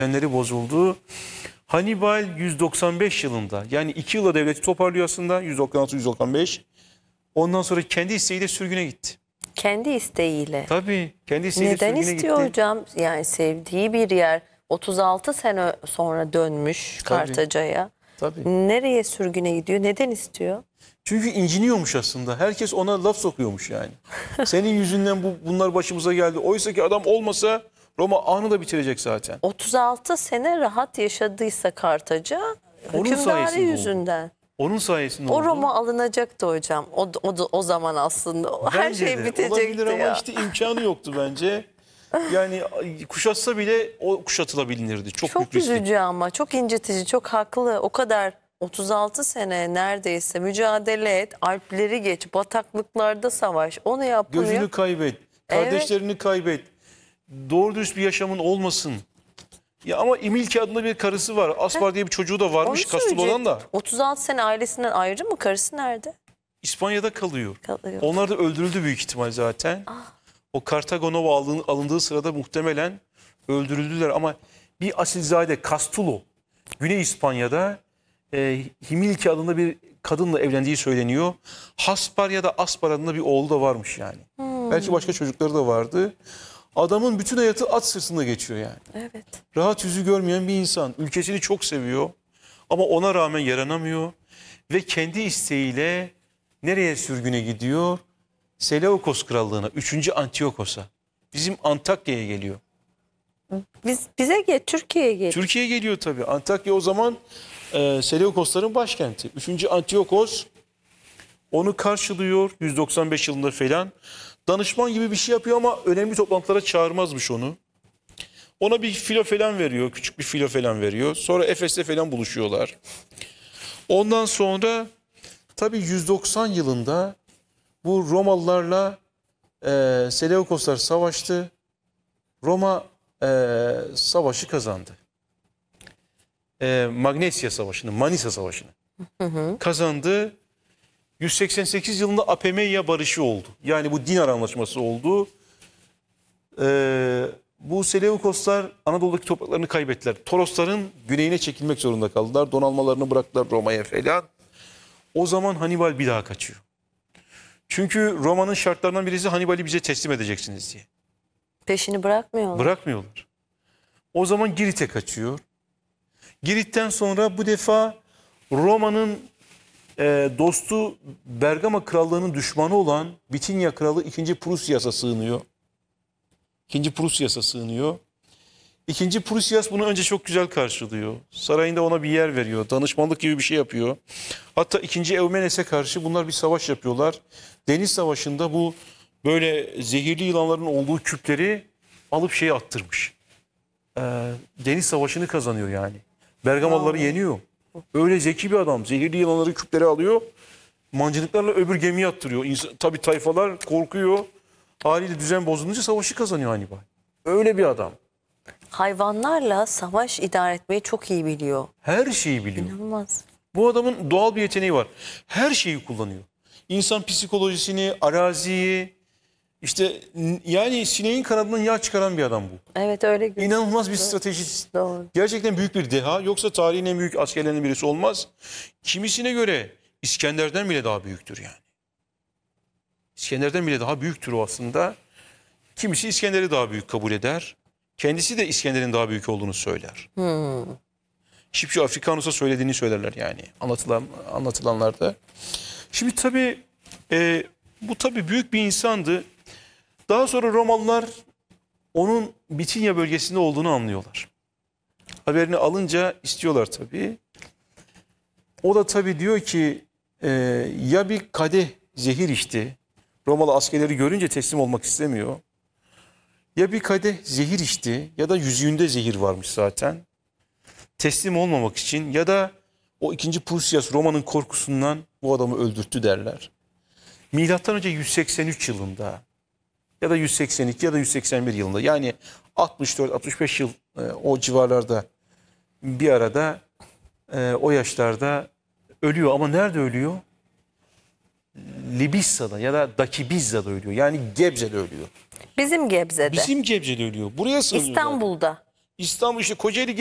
düzenleri bozuldu. Hannibal 195 yılında, yani 2 yılda devleti toparlıyor aslında, 196-195. Ondan sonra kendi isteğiyle sürgüne gitti. Kendi isteğiyle. Tabii kendi isteğiyle Neden sürgüne istiyor gitti. hocam? Yani sevdiği bir yer. 36 sene sonra dönmüş Tabii. Kartaca'ya. Tabii. Nereye sürgüne gidiyor? Neden istiyor? Çünkü inciniyormuş aslında. Herkes ona laf sokuyormuş yani. Senin yüzünden bunlar başımıza geldi. Oysa ki adam olmasa Roma anı da bitirecek zaten. 36 sene rahat yaşadıysa Kartaca Onun hükümdarı sayesinde oldu. yüzünden. Onun sayesinde O oldu. Roma alınacaktı hocam. O zaman aslında. Her Bence şey de. bitecekti Olabilir ama ya. işte imkanı yoktu bence. Yani kuşatsa bile o kuşatılabilirdi. Çok Çok büyük riskli. üzücü ama çok incitici, çok haklı. O kadar 36 sene neredeyse mücadele et, Alpleri geç, bataklıklarda savaş. Onu yap, bunu Gözünü yap. kaybet, kardeşlerini kaybet. Doğru dürüst bir yaşamın olmasın. Ya ama İmilki adında bir karısı var. Aspar diye bir çocuğu da varmış, Onu Kastılo'dan da. söyleyecektim. 36 sene ailesinden ayrı mı? Karısı nerede? İspanya'da kalıyor. Kalıyor. Onlar da öldürüldü büyük ihtimal zaten. O Kartagonova alındığı sırada muhtemelen öldürüldüler. Ama bir asilzade Castulo, Güney İspanya'da Himilki adında bir kadınla evlendiği söyleniyor. Haspar ya da Aspar adında bir oğlu da varmış yani. Belki başka çocukları da vardı. Adamın bütün hayatı at sırtında geçiyor yani. Evet. Rahat yüzü görmeyen bir insan. Ülkesini çok seviyor ama ona rağmen yaranamıyor. Ve kendi isteğiyle nereye sürgüne gidiyor? Seleukos Krallığı'na, 3. Antiyokos'a. Bizim Antakya'ya geliyor. Bize gel, Türkiye'ye gel. Türkiye'ye geliyor tabii. Antakya o zaman Seleukosların başkenti. 3. Antiyokos onu karşılıyor 195 yılında falan. Danışman gibi bir şey yapıyor ama önemli toplantılara çağırmazmış onu. Ona bir filo falan veriyor. Küçük bir filo falan veriyor. Sonra Efes'te falan buluşuyorlar. Ondan sonra tabii 190 yılında bu Romalılarla Seleukoslar savaştı. Roma savaşı kazandı. Magnesia Savaşı'nı, Manisa Savaşı'nı kazandı. 188 yılında Apameia Barışı oldu. Yani bu Dinar Anlaşması oldu. Bu Seleukoslar Anadolu'daki topraklarını kaybettiler. Torosların güneyine çekilmek zorunda kaldılar. Donanmalarını bıraktılar Roma'ya falan. O zaman Hannibal bir daha kaçıyor. Çünkü Roma'nın şartlarından birisi Hannibal'i bize teslim edeceksiniz diye. Peşini bırakmıyorlar. Bırakmıyorlar. O zaman Girit'e kaçıyor. Girit'ten sonra bu defa Roma'nın dostu Bergama Krallığı'nın düşmanı olan Bitinya Kralı 2. Prusyas'a sığınıyor. 2. Prusyas'a sığınıyor. 2. Prusyas bunu önce çok güzel karşılıyor. Sarayında ona bir yer veriyor. Danışmanlık gibi bir şey yapıyor. Hatta 2. Eumenes'e karşı bunlar bir savaş yapıyorlar. Deniz Savaşı'nda bu böyle zehirli yılanların olduğu küpleri alıp şeye attırmış. Deniz Savaşı'nı kazanıyor yani. Bergamalıları yeniyor. Öyle zeki bir adam. Zehirli yılanları küpleri alıyor. Mancınıklarla öbür gemiye attırıyor. Tabii tayfalar korkuyor. Haliyle düzen bozulunca savaşı kazanıyor Hannibal. Öyle bir adam. Hayvanlarla savaş idare etmeyi çok iyi biliyor. Her şeyi biliyor. İnanılmaz. Bu adamın doğal bir yeteneği var. Her şeyi kullanıyor. İnsan psikolojisini, araziyi, işte yani sineğin kanadından yağ çıkaran bir adam bu. Evet, öyle gözüküyor. İnanılmaz bir stratejist. Doğru. Gerçekten büyük bir deha. Yoksa tarihin en büyük askerlerinden birisi olmaz. Kimisine göre İskender'den bile daha büyüktür yani. İskender'den bile daha büyüktür o aslında. Kimisi İskender'i daha büyük kabul eder. Kendisi de İskender'in daha büyük olduğunu söyler. Şipşi Afrikanus'a söylediğini söylerler yani anlatılanlarda. Şimdi tabii bu tabii büyük bir insandı. Daha sonra Romalılar onun Bitinya bölgesinde olduğunu anlıyorlar. Haberini alınca istiyorlar tabii. O da tabii diyor ki ya bir kadeh zehir içti. Romalı askerleri görünce teslim olmak istemiyor. Ya bir kadeh zehir içti ya da yüzüğünde zehir varmış zaten. Teslim olmamak için ya da o 2. Prusyas Roma'nın korkusundan bu adamı öldürttü derler. Milattan önce 183 yılında ya da 182 ya da 181 yılında yani 64-65 yıl o civarlarda bir arada o yaşlarda ölüyor. Ama nerede ölüyor? Libissa'da ya da Dakibizza'da ölüyor. Yani Gebze'de ölüyor. Bizim Gebze'de. Bizim Gebze'de ölüyor. Buraya sığınıyor. İstanbul'da. İstanbul işte Kocaeli